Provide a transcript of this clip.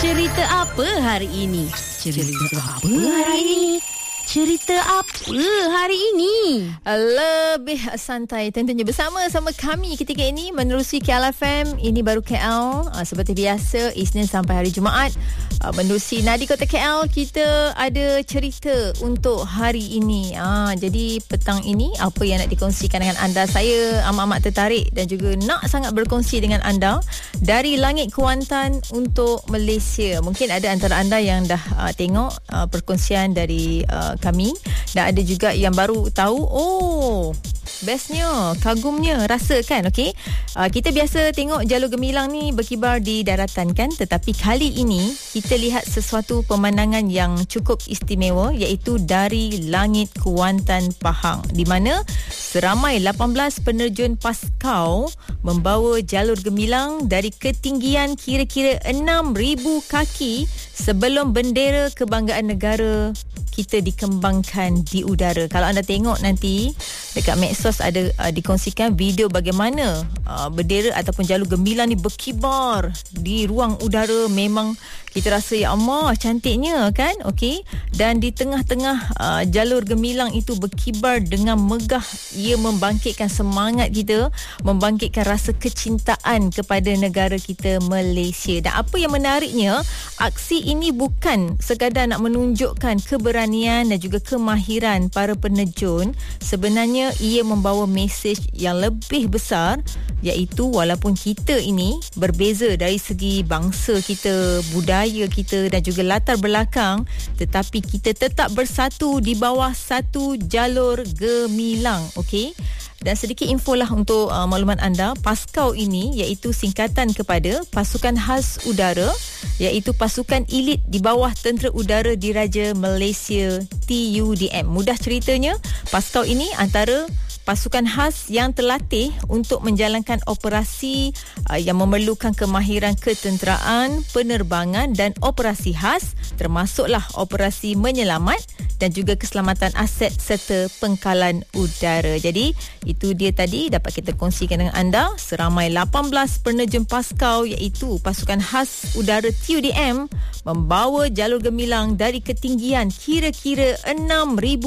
Cerita apa hari ini? Cerita apa hari ini? Cerita apa hari ini? Lebih santai tentunya bersama kami ketika ini menerusi KL FM. Ini baru KL, seperti biasa Isnin sampai hari Jumaat. Menerusi Nadi Kota KL, kita ada cerita untuk hari ini. Jadi petang ini apa yang nak dikongsikan dengan anda, saya amat-amat tertarik dan juga nak sangat berkongsi dengan anda dari langit Kuantan untuk Malaysia. Mungkin ada antara anda yang dah tengok perkongsian dari kami, dan ada juga yang baru tahu. Bestnya, kagumnya, rasa kan. Okey, kita biasa tengok jalur gemilang ni berkibar di daratan kan, tetapi kali ini kita lihat sesuatu pemandangan yang cukup istimewa, iaitu dari langit Kuantan Pahang, di mana seramai 18 penerjun Paskau membawa jalur gemilang dari ketinggian kira-kira 6,000 kaki sebelum bendera kebanggaan negara kita dikembangkan di udara. Kalau anda tengok nanti dekat medsos ada dikongsikan video bagaimana bendera ataupun jalur gemilang ni berkibar di ruang udara. Memang kita rasa ya Allah, cantiknya kan. Okey, dan di tengah-tengah jalur gemilang itu berkibar dengan megah. Ia membangkitkan semangat kita, membangkitkan rasa kecintaan kepada negara kita Malaysia. Dan apa yang menariknya, aksi ini bukan sekadar nak menunjukkan keberanian dan juga kemahiran para penerjun. Sebenarnya ia membawa mesej yang lebih besar, iaitu walaupun kita ini berbeza dari segi bangsa kita, budaya kita dan juga latar belakang, tetapi kita tetap bersatu di bawah satu jalur gemilang. Okey, dan sedikit info lah untuk maklumat anda. Paskau ini iaitu singkatan kepada Pasukan Khas Udara, iaitu pasukan elit di bawah Tentera Udara Diraja Malaysia, TUDM. Mudah ceritanya, Paskau ini antara pasukan khas yang terlatih untuk menjalankan operasi yang memerlukan kemahiran ketenteraan, penerbangan dan operasi khas, termasuklah operasi menyelamat dan juga keselamatan aset serta pengkalan udara. Jadi itu dia tadi dapat kita kongsikan dengan anda. Seramai 18 penerjun Paskau, iaitu pasukan khas udara TUDM, membawa jalur gemilang dari ketinggian kira-kira 6,000